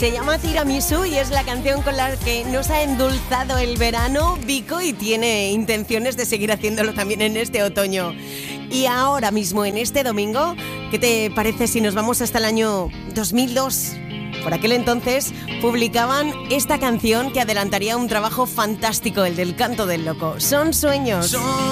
Se llama Tiramisu y es la canción con la que nos ha endulzado el verano Vico y tiene intenciones de seguir haciéndolo también en este otoño. Y ahora mismo, en este domingo, ¿qué te parece si nos vamos hasta el año 2002? Por aquel entonces publicaban esta canción que adelantaría un trabajo fantástico, el del Canto del Loco. Son sueños.